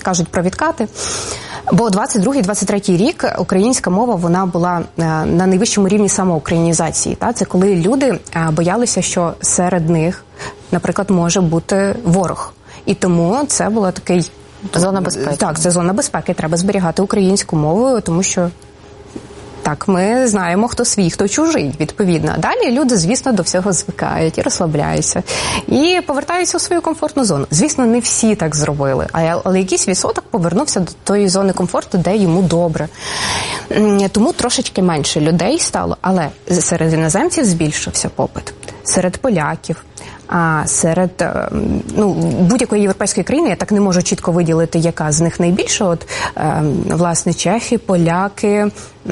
кажуть про відкати. Бо 22-23 рік українська мова, вона була на найвищому рівні самоукраїнізації. Це коли люди боялися, що серед них, наприклад, може бути ворог. І тому це була такий... Зона безпеки. Так, це зона безпеки. Треба зберігати українську мову, тому що так, ми знаємо, хто свій, хто чужий, відповідно. Далі люди, звісно, до всього звикають і розслабляються. І повертаються у свою комфортну зону. Звісно, не всі так зробили, але якийсь відсоток повернувся до тої зони комфорту, де йому добре. Тому трошечки менше людей стало, але серед іноземців збільшився попит. Серед поляків, серед будь-якої європейської країни, я так не можу чітко виділити, яка з них найбільша. Власне, чехи, поляки.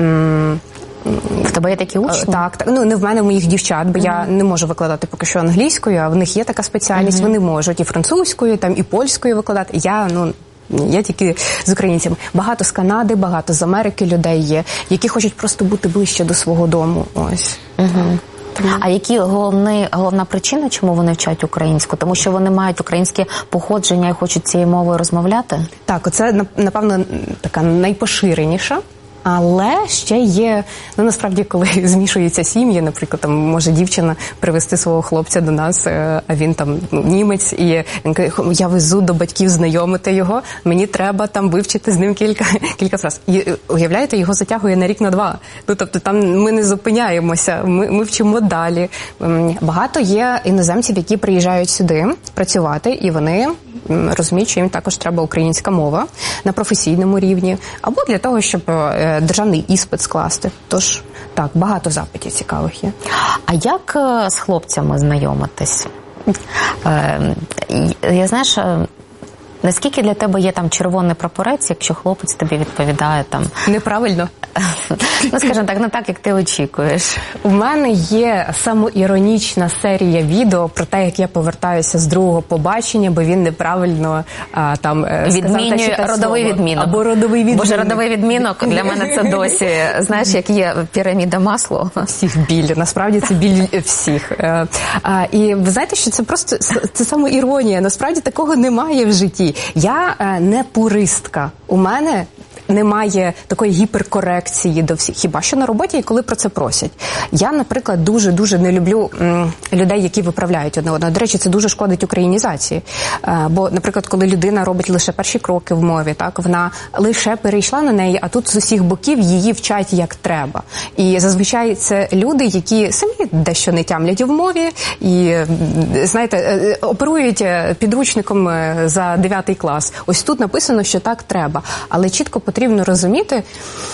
В тебе є такі учні? Так. Не в мене, в моїх дівчат, бо я не можу викладати поки що англійською, а в них є така спеціальність, вони можуть і французькою, і польською викладати. Я тільки з українцями. Багато з Канади, багато з Америки людей є, які хочуть просто бути ближче до свого дому. Ось. А які головна причина, чому вони вчать українську? Тому що вони мають українське походження і хочуть цією мовою розмовляти? Так, оце, напевно, така найпоширеніша. Але ще є, насправді, коли змішуються сім'ї, наприклад, може дівчина привезти свого хлопця до нас, а він німець, і він каже, я везу до батьків знайомити його, мені треба вивчити з ним кілька фраз. І, уявляєте, його затягує на рік, на два. Тобто там ми не зупиняємося, ми вчимо далі. Багато є іноземців, які приїжджають сюди працювати, і вони розуміють, що їм також треба українська мова на професійному рівні, або для того, щоб державний іспит скласти. Тож, так, багато запитів цікавих є. А як з хлопцями знайомитись? Знаєш, наскільки для тебе є червоний прапорець, якщо хлопець тобі відповідає Неправильно. Скажімо так, не так, як ти очікуєш. У мене є самоіронічна серія відео про те, як я повертаюся з другого побачення, бо він неправильно відмінює родовий відмінок. Або родовий відмінок. Боже, родовий відмінок для мене це досі, знаєш, як є піраміда Маслоу. Всіх біль. Насправді це біль всіх. І ви знаєте, що це просто, це самоіронія. Насправді такого немає в житті. Я не пуристка. У мене немає такої гіперкорекції до всіх. Хіба що на роботі, і коли про це просять. Я, наприклад, дуже-дуже не люблю людей, які виправляють одне одного. До речі, це дуже шкодить українізації. Бо, наприклад, коли людина робить лише перші кроки в мові, вона лише перейшла на неї, а тут з усіх боків її вчать як треба. І зазвичай це люди, які самі дещо не тямлять в мові і, знаєте, оперують підручником за 9 клас. Ось тут написано, що так треба. Але чітко потрібно розуміти,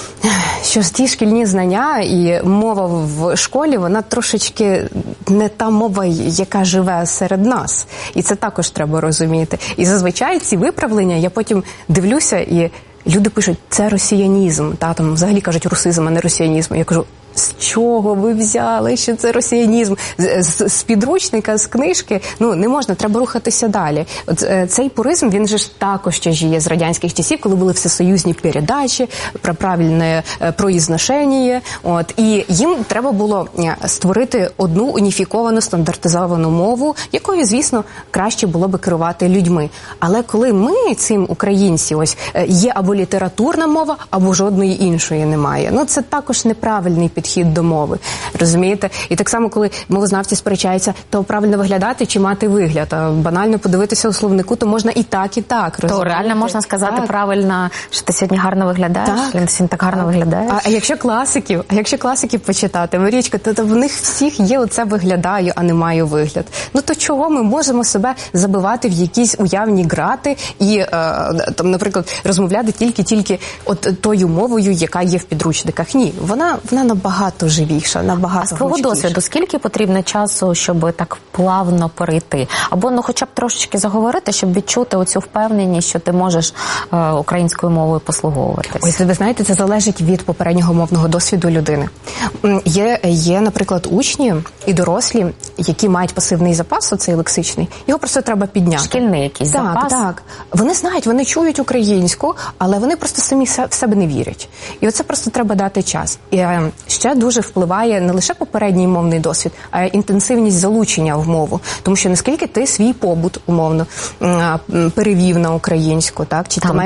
що ті шкільні знання і мова в школі, вона трошечки не та мова, яка живе серед нас. І це також треба розуміти. І зазвичай ці виправлення, я потім дивлюся, і люди пишуть, це росіянізм. Там взагалі кажуть русизм, а не росіянізм. Я кажу, з чого ви взяли, що це росіянізм? З підручника, з книжки? Не можна, треба рухатися далі. Цей пуризм, він же ж також ще є з радянських часів, коли були всесоюзні передачі про правильне произношення. І їм треба було створити одну уніфіковану, стандартизовану мову, якою, звісно, краще було би керувати людьми. Але коли ми, цим українці, є або літературна мова, або жодної іншої немає. Це також неправильний підхід до мови. Розумієте? І так само, коли мовознавці сперечаються, то правильно виглядати чи мати вигляд. А банально подивитися у словнику, то можна і так, і так. То реально можна сказати правильно, що ти сьогодні гарно виглядаєш? Так. Ти сьогодні так гарно виглядаєш? А якщо класиків почитати, Марічка, то в них всіх є оце виглядаю, а не маю вигляд. То чого ми можемо себе забивати в якісь уявні грати і, наприклад, розмовляти тільки тою мовою, яка є в підручниках? Ні, вона набагато живіша, набагато гучніша. А з твого досвіду, скільки потрібно часу, щоб так плавно перейти? Або, хоча б трошечки заговорити, щоб відчути оцю впевненість, що ти можеш українською мовою послуговуватись? Ось, ви знаєте, це залежить від попереднього мовного досвіду людини. Є, наприклад, учні і дорослі, які мають пасивний запас, оцей лексичний, його просто треба підняти. Шкільний якийсь запас? Так. Вони знають, вони чують українську, але вони просто самі в себе не вірять. І оце просто треба дати час. І ще дуже впливає не лише попередній мовний досвід, а й інтенсивність залучення в мову. Тому що наскільки ти свій побут, умовно, перевів на українську, чи ти